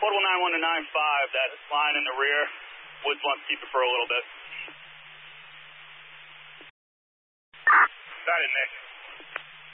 Portable 91 to 95, that line in the rear. Woods wants to keep it for a little bit. Got it, Nick.